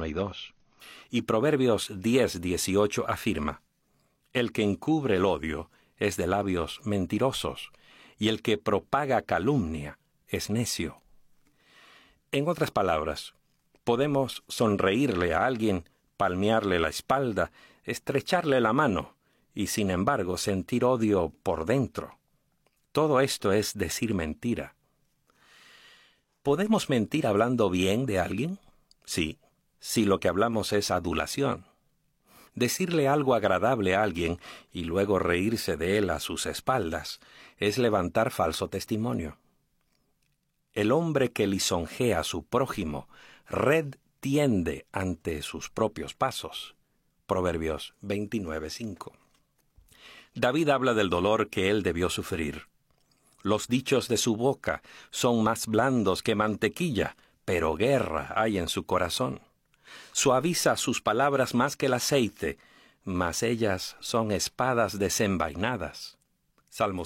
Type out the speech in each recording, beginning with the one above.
1 y 2. Y Proverbios 10:18 afirma: el que encubre el odio es de labios mentirosos, y el que propaga calumnia es necio. En otras palabras, podemos sonreírle a alguien, palmearle la espalda, estrecharle la mano, y sin embargo sentir odio por dentro. Todo esto es decir mentira. ¿Podemos mentir hablando bien de alguien? Sí, si lo que hablamos es adulación. Decirle algo agradable a alguien y luego reírse de él a sus espaldas es levantar falso testimonio. El hombre que lisonjea a su prójimo, red tiende ante sus propios pasos. Proverbios 29:5. David habla del dolor que él debió sufrir. Los dichos de su boca son más blandos que mantequilla, pero guerra hay en su corazón. Suaviza sus palabras más que el aceite, mas ellas son espadas desenvainadas. Salmo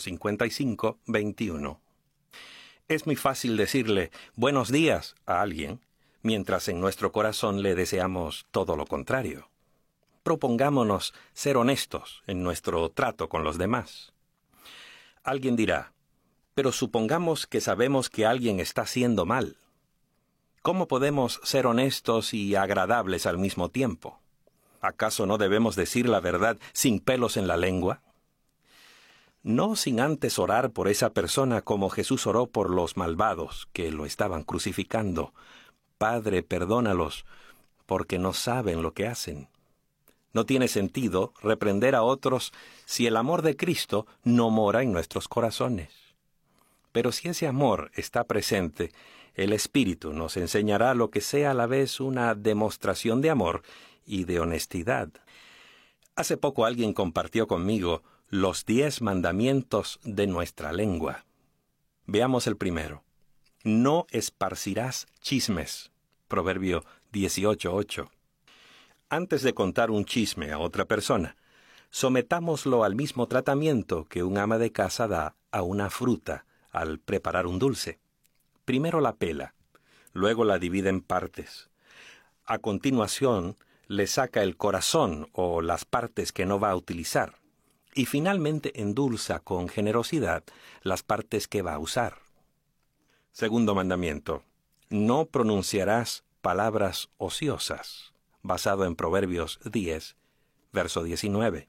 55:21. Es muy fácil decirle buenos días a alguien, mientras en nuestro corazón le deseamos todo lo contrario. Propongámonos ser honestos en nuestro trato con los demás. Alguien dirá: pero supongamos que sabemos que alguien está haciendo mal. ¿Cómo podemos ser honestos y agradables al mismo tiempo? ¿Acaso no debemos decir la verdad sin pelos en la lengua? No sin antes orar por esa persona como Jesús oró por los malvados que lo estaban crucificando. Padre, perdónalos, porque no saben lo que hacen. No tiene sentido reprender a otros si el amor de Cristo no mora en nuestros corazones. Pero si ese amor está presente, el Espíritu nos enseñará lo que sea a la vez una demostración de amor y de honestidad. Hace poco alguien compartió conmigo los 10 mandamientos de nuestra lengua. Veamos el primero. No esparcirás chismes. Proverbio 18:8. Antes de contar un chisme a otra persona, sometámoslo al mismo tratamiento que un ama de casa da a una fruta al preparar un dulce. Primero la pela, luego la divide en partes. A continuación, le saca el corazón o las partes que no va a utilizar, y finalmente endulza con generosidad las partes que va a usar. Segundo mandamiento: no pronunciarás palabras ociosas, basado en Proverbios 10, verso 19.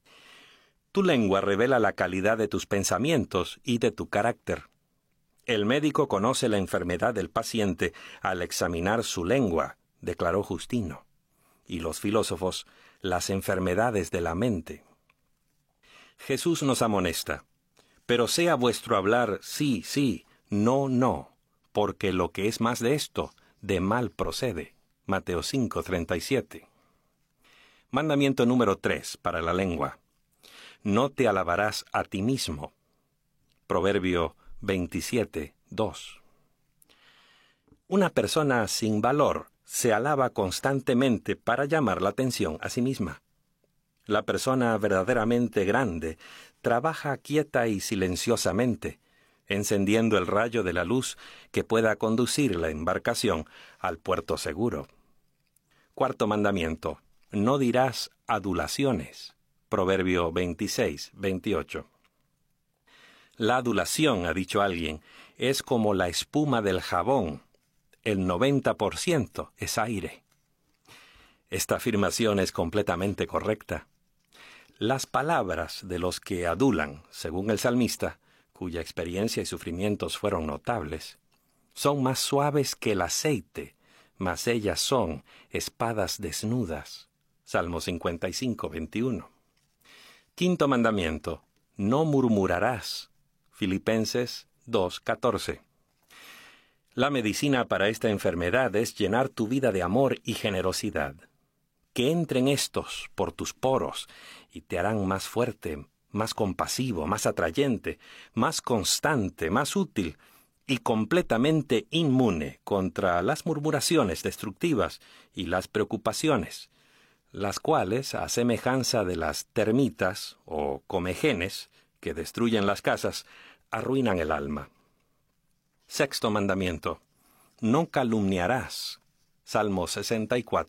Tu lengua revela la calidad de tus pensamientos y de tu carácter. El médico conoce la enfermedad del paciente al examinar su lengua, declaró Justino, y los filósofos las enfermedades de la mente. Jesús nos amonesta: pero sea vuestro hablar sí, sí, no, no, porque lo que es más de esto, de mal procede. Mateo 5:37. Mandamiento número 3 para la lengua: no te alabarás a ti mismo. Proverbio 27:2. Una persona sin valor se alaba constantemente para llamar la atención a sí misma. La persona verdaderamente grande trabaja quieta y silenciosamente, encendiendo el rayo de la luz que pueda conducir la embarcación al puerto seguro. Cuarto mandamiento: no dirás adulaciones. Proverbio 26:28. La adulación, ha dicho alguien, es como la espuma del jabón. El 90% es aire. Esta afirmación es completamente correcta. Las palabras de los que adulan, según el salmista, cuya experiencia y sufrimientos fueron notables, son más suaves que el aceite, mas ellas son espadas desnudas. Salmo 55:21. Quinto mandamiento: no murmurarás. Filipenses 2:14. La medicina para esta enfermedad es llenar tu vida de amor y generosidad. Que entren estos por tus poros y te harán más fuerte, más compasivo, más atrayente, más constante, más útil y completamente inmune contra las murmuraciones destructivas y las preocupaciones, las cuales, a semejanza de las termitas o comegenes que destruyen las casas, arruinan el alma. Sexto mandamiento: no calumniarás. Salmo